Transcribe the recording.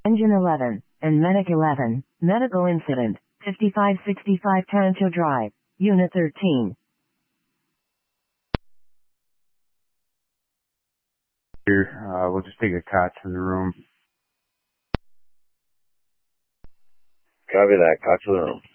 Engine 11, and Medic 11, medical incident, 5565 Taranto Drive, Unit 13. Here, we'll just take a cot to the room. Copy that, cot to the room.